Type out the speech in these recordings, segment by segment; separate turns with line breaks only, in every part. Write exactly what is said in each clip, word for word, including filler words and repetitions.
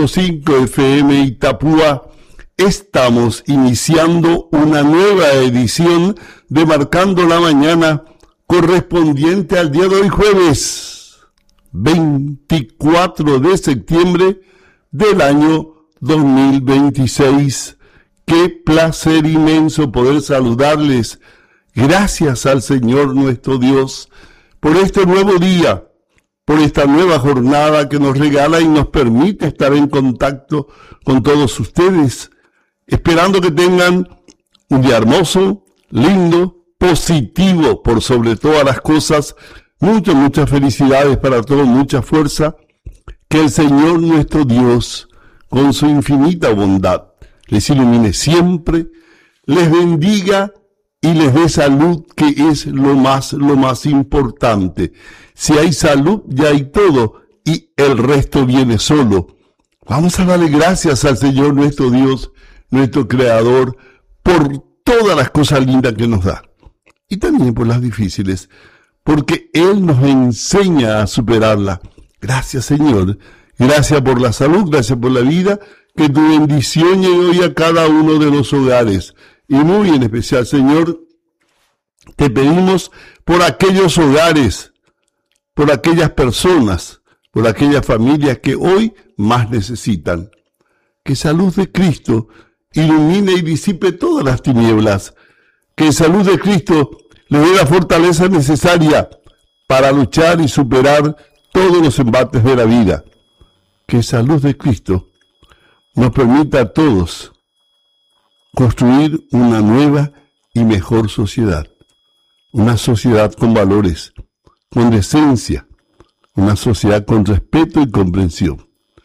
cinco F M Itapúa, estamos iniciando una nueva edición de Marcando la Mañana correspondiente al día de hoy, jueves veinticuatro de septiembre del año dos mil veintiséis. Qué placer inmenso poder saludarles. Gracias al Señor nuestro Dios por este nuevo día, por esta nueva jornada que nos regala y nos permite estar en contacto con todos ustedes, esperando que tengan un día hermoso, lindo, positivo por sobre todas las cosas. Muchas, muchas felicidades para todos, mucha fuerza. Que el Señor nuestro Dios, con su infinita bondad, les ilumine siempre, les bendiga y les dé salud, que es lo más, lo más importante. Si hay salud, ya hay todo, y el resto viene solo. Vamos a darle gracias al Señor nuestro Dios, nuestro Creador, por todas las cosas lindas que nos da. Y también por las difíciles, porque Él nos enseña a superarlas. Gracias, Señor. Gracias por la salud, gracias por la vida. Que tu bendición llegue hoy a cada uno de los hogares. Y muy en especial, Señor, te pedimos por aquellos hogares, por aquellas personas, por aquellas familias que hoy más necesitan. Que esa luz de Cristo ilumine y disipe todas las tinieblas. Que esa luz de Cristo le dé la fortaleza necesaria para luchar y superar todos los embates de la vida. Que esa luz de Cristo nos permita a todos construir una nueva y mejor sociedad. Una sociedad con valores, con decencia, una sociedad con respeto y comprensión.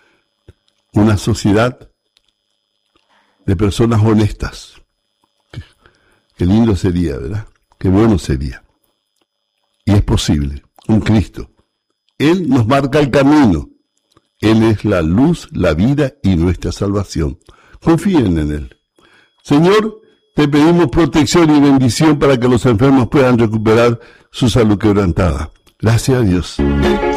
Una sociedad de personas honestas. Qué lindo sería, ¿verdad? Qué bueno sería. Y es posible. Un Cristo. Él nos marca el camino. Él es la luz, la vida y nuestra salvación. Confíen en Él. Señor, te pedimos protección y bendición para que los enfermos puedan recuperar su salud quebrantada. Gracias a Dios.